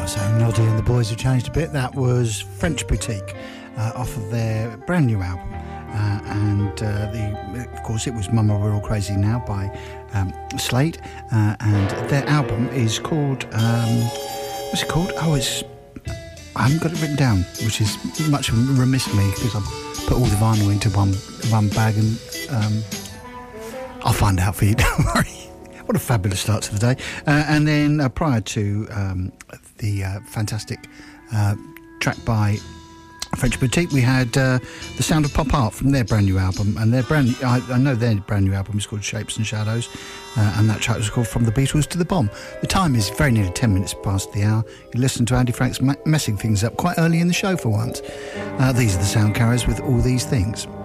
So Noddy and the Boys have changed a bit. That was French Boutique off of their brand new album. Of course, it was Mama We're All Crazy Now by Slate. And their album is called... what's it called? I haven't got it written down, which is much remiss of me because I put all the vinyl into one bag and I'll find out for you, don't worry. What a fabulous start to the day. And then prior to the fantastic track by French Boutique, we had The Sound of Pop Art from their brand new album. And I know their brand new album is called Shapes and Shadows. And that track was called From the Beatles to the Bomb. The time is very nearly 10 minutes past the hour. You listen to Andy Franks messing things up quite early in the show for once. These are the Sound Carriers with All These Things.